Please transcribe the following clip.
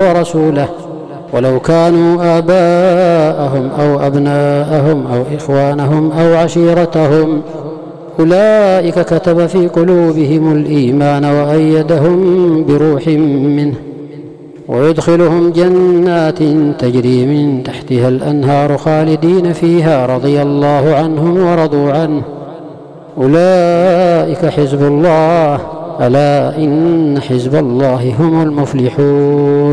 ورسوله ولو كانوا آباءهم أو أبناءهم أو إخوانهم أو عشيرتهم، أولئك كتب في قلوبهم الإيمان وأيدهم بروح منه ويدخلهم جنات تجري من تحتها الأنهار خالدين فيها رضي الله عنهم ورضوا عنه، أولئك حزب الله، ألا إن حزب الله هم المفلحون.